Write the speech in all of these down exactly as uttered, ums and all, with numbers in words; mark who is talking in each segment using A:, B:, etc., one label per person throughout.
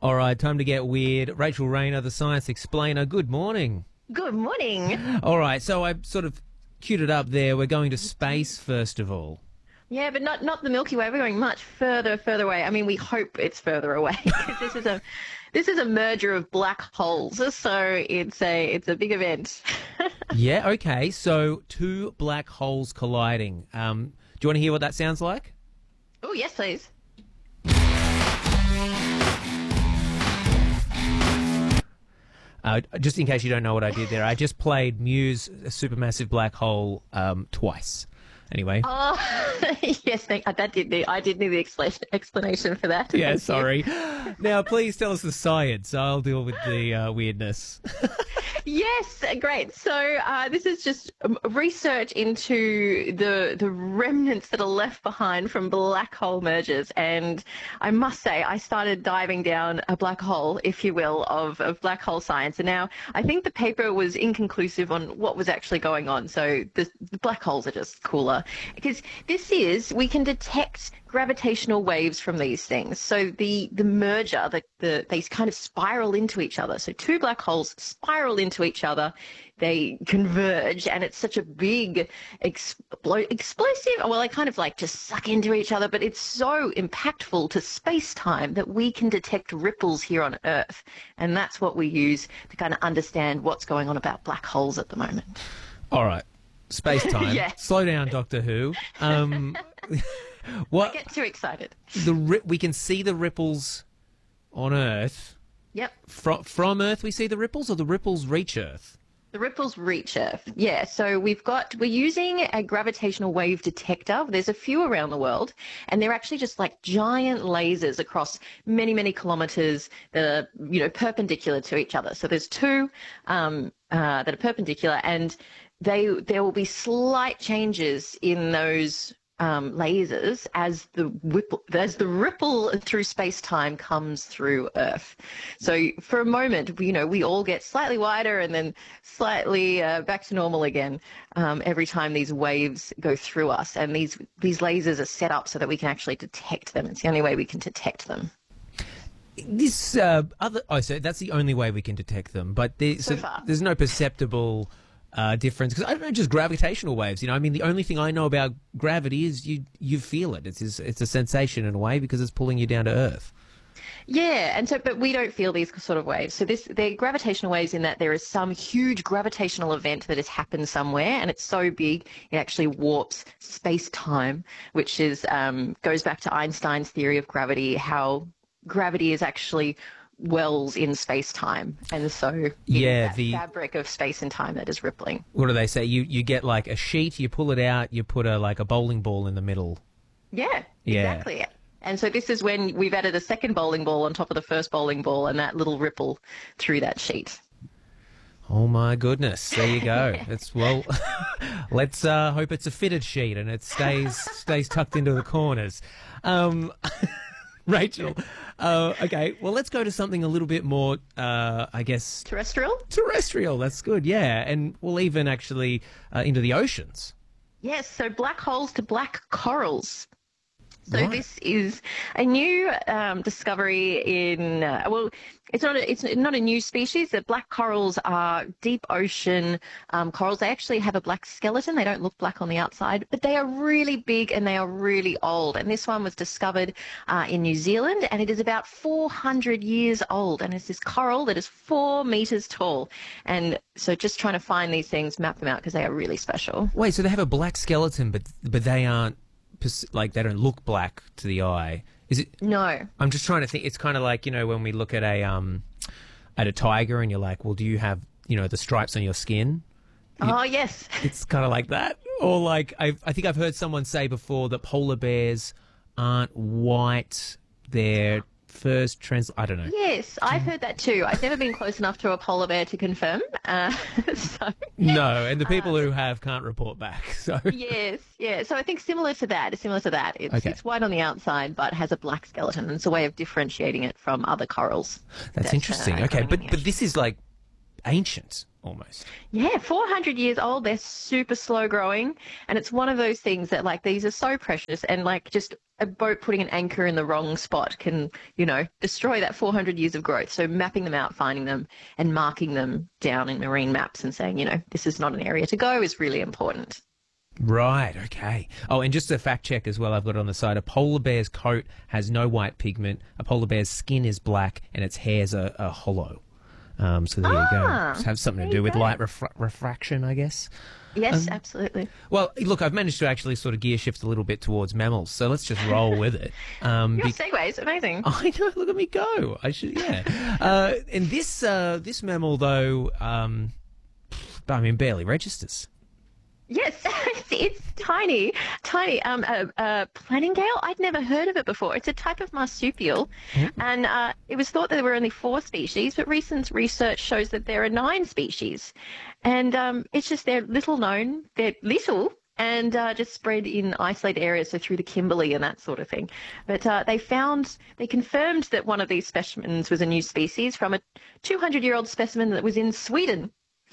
A: All right, time to get weird. Rachel Rayner, the Science Explainer. Good morning.
B: Good morning.
A: All right, so I sort of queued it up there. We're going to space first of all.
B: Yeah, but not not the Milky Way. We're going much further, further away. I mean, we hope it's further away because this is a this is a merger of black holes. So it's a it's a big event.
A: Yeah. Okay. So two black holes colliding. Um, do you want to hear what that sounds like?
B: Oh yes, please.
A: Uh, just in case you don't know what I did there, I just played Muse Supermassive Black Hole um, twice. Anyway.
B: Oh, yes, thank, uh, that did need, I did need the explanation, explanation for that.
A: Yeah,
B: Thank
A: sorry.
B: you.
A: Now, please tell us the science. I'll deal with the uh, weirdness.
B: Yes, great. So uh, this is just um, research into the the remnants that are left behind from black hole mergers. And I must say, I started diving down a black hole, if you will, of, of black hole science. And now I think the paper was inconclusive on what was actually going on. So the, the black holes are just cooler. Because this is, we can detect gravitational waves from these things. So the, the merger, the, the, they kind of spiral into each other. So two black holes spiral into each other, they converge, and it's such a big explo- explosive, well, they kind of like just suck into each other, but it's so impactful to space-time that we can detect ripples here on Earth. And that's what we use to kind of understand what's going on about black holes at the moment.
A: All right. Space-time.
B: Yeah.
A: Slow down, Doctor Who. Um, what?
B: I get too excited.
A: The ri- we can see the ripples on Earth.
B: Yep.
A: From from Earth, we see the ripples, or the ripples reach Earth?
B: The ripples reach Earth. Yeah, so we've got, we're using a gravitational wave detector. There's a few around the world, and they're actually just like giant lasers across many, many kilometers that are, you know, perpendicular to each other. So there's two um, uh, that are perpendicular, and they there will be slight changes in those um, lasers as the ripple, as the ripple through space-time comes through Earth. So for a moment, you know, we all get slightly wider and then slightly uh, back to normal again um, every time these waves go through us. And these these lasers are set up so that we can actually detect them. It's the only way we can detect them.
A: This uh, other, oh, so that's the only way we can detect them. But there,
B: So
A: so
B: far.
A: there's no perceptible uh, difference, because I don't know, just gravitational waves. You know, I mean, the only thing I know about gravity is you you feel it. It's it's, it's a sensation in a way because it's pulling you down to Earth.
B: Yeah, and so, but we don't feel these sort of waves. So this, they're gravitational waves in that there is some huge gravitational event that has happened somewhere, and it's so big it actually warps space-time, which is um, goes back to Einstein's theory of gravity, how gravity is actually wells in space-time, and so it
A: Yeah,
B: is that
A: the-
B: fabric of space and time that is rippling.
A: What do they say? You you get like a sheet, you pull it out, you put a like a bowling ball in the middle.
B: Yeah,
A: Yeah.
B: exactly. And so this is when we've added a second bowling ball on top of the first bowling ball, and that little ripple through that sheet.
A: Oh my goodness! There you go. It's well. Let's uh, hope it's a fitted sheet and it stays stays tucked into the corners. Um, Rachel, uh, okay. Well, let's go to something a little bit more, uh, I guess,
B: Terrestrial?
A: terrestrial. That's good. Yeah, and we'll even actually uh, into the oceans.
B: Yes, so black holes to black corals. So
A: Right.
B: this is a new um, discovery in, uh, well, it's not a, it's not a new species. The black corals are deep ocean um, corals. They actually have a black skeleton. They don't look black on the outside, but they are really big and they are really old. And this one was discovered uh, in New Zealand, and it is about four hundred years old. And it's this coral that is four meters tall. And so just trying to find these things, map them out, because they are really special.
A: Wait, so they have a black skeleton, but but they aren't pers- like they don't look black to the eye. Is it?
B: No.
A: I'm just trying to think. It's kind of like, you know, when we look at a um at a tiger and you're like, well, do you have, you know, the stripes on your skin?
B: Oh, yes.
A: It's kind of like that. Or like I I think I've heard someone say before that polar bears aren't white. They're first trans. I don't know.
B: Yes, I've heard that too. I've never been close enough to a polar bear to confirm. Uh, so
A: No, and the people who have can't report back. So
B: yes, yeah. So I think similar to that, similar to that. It's,
A: Okay.
B: it's white on the outside, but has a black skeleton. And it's a way of differentiating it from other corals.
A: that's
B: that,
A: interesting.
B: uh,
A: Okay,
B: growing
A: but
B: in the
A: but this is like ancient almost.
B: Yeah, four hundred years old. They're super slow growing. And it's one of those things that, like, these are so precious. And, like, just a boat putting an anchor in the wrong spot can, you know, destroy that four hundred years of growth. So mapping them out, finding them, and marking them down in marine maps and saying, you know, this is not an area to go is really important.
A: Right, okay. Oh, and just a fact check as well, I've got on the side, a polar bear's coat has no white pigment, a polar bear's skin is black, and its hairs are, are hollow. Um, so there
B: Ah,
A: you go. Just have something to
B: there
A: do
B: you
A: with
B: go.
A: light refra- refraction, I guess.
B: Yes,
A: Um,
B: absolutely.
A: Well, look, I've managed to actually sort of gear shift a little bit towards mammals, so let's just roll with it. Um,
B: Your
A: be-
B: segues, amazing.
A: I know. Look at me go. I should. Yeah. uh, and this uh, this mammal, though, um, I mean, barely registers.
B: Yes, it's, it's tiny, tiny. Um, a, a planingale. I'd never heard of it before. It's a type of marsupial, and uh, it was thought that there were only four species, but recent research shows that there are nine species, and um, it's just they're little known. They're little. And uh, just spread in isolated areas, so through the Kimberley and that sort of thing. But uh, they found, they confirmed that one of these specimens was a new species from a two hundred year old specimen that was in Sweden.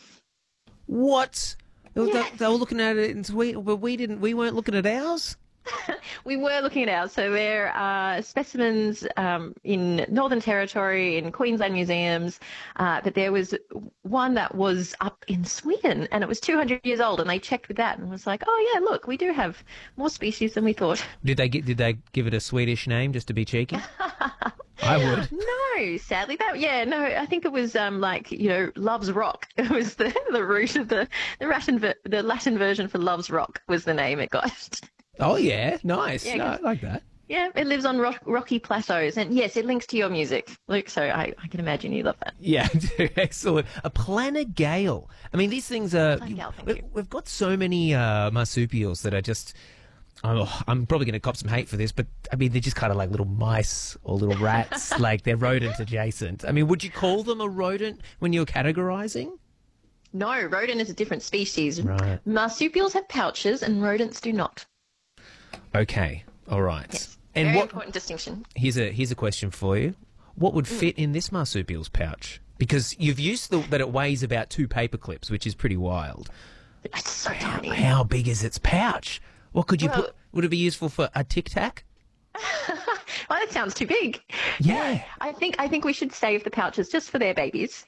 A: What? They, were-
B: Yes.
A: they were looking at it in Sweden, but we didn't. We weren't looking at ours.
B: We were looking at ours. So there are specimens um, in Northern Territory, in Queensland museums, uh, but there was one that was up in Sweden, and it was two hundred years old, and they checked with that and was like, oh, yeah, look, we do have more species than we thought.
A: Did they get? Did they give it a Swedish name just to be cheeky? I would.
B: No, sadly, that yeah, no. I think it was um like you know, Love's Rock. It was the the root of the the Latin ver- the Latin version for Love's Rock was the name it got.
A: Oh yeah, nice.
B: Yeah,
A: No, I
B: 'cause-
A: like that.
B: Yeah, it lives on rock, rocky plateaus, and yes, it links to your music, Luke. So I, I can imagine you love that.
A: Yeah, excellent. A planigale. I mean, these things are.
B: Planigale, thank
A: we-
B: you.
A: We've got so many uh, marsupials that are just. Oh, I'm probably going to cop some hate for this, but I mean, they're just kind of like little mice or little rats. Like they're rodent adjacent. I mean, would you call them a rodent when you're categorizing?
B: No, rodent is a different species.
A: Right.
B: Marsupials have pouches, and rodents do not.
A: Okay. All right.
B: Yes.
A: And
B: Very
A: what?
B: important distinction.
A: Here's a here's a question for you. What would fit in this marsupial's pouch? Because you've used the, that it weighs about two paper clips, which is pretty wild.
B: It's so tiny.
A: How big is its pouch? What could you
B: Well-
A: put? Would it be useful for a tic tac?
B: Oh, that sounds too big.
A: Yeah.
B: I think I think we should save the pouches just for their babies.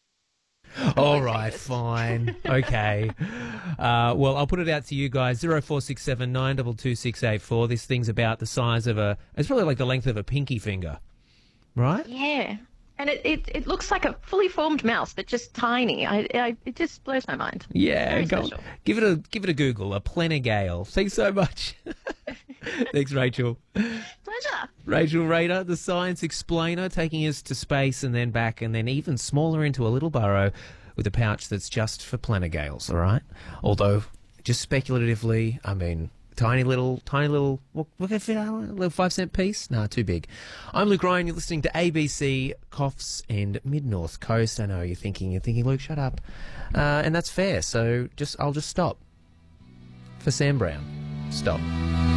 A: All right, fine. Okay. Uh, well, I'll put it out to you guys. Zero four six seven nine double two six eight four. This thing's about the size of a. It's probably like the length of a pinky finger, right?
B: Yeah. And it, it, it looks like a fully formed mouse, but just tiny. I, I it just blows my mind.
A: Yeah.
B: Very
A: Go,
B: special.
A: give it a give it a Google. A planigale. Thanks so much. Thanks, Rachel.
B: Pleasure.
A: Rachel Rader, the science explainer, taking us to space and then back and then even smaller into a little burrow with a pouch that's just for planigales, all right? Although, just speculatively, I mean, tiny little, tiny little, what, what can fit, a little five cent piece? Nah, too big. I'm Luke Ryan, you're listening to A B C, Coffs and Mid-North Coast. I know you're thinking, you're thinking, Luke, shut up. Uh, and that's fair, so just I'll just stop. For Sam Brown, stop.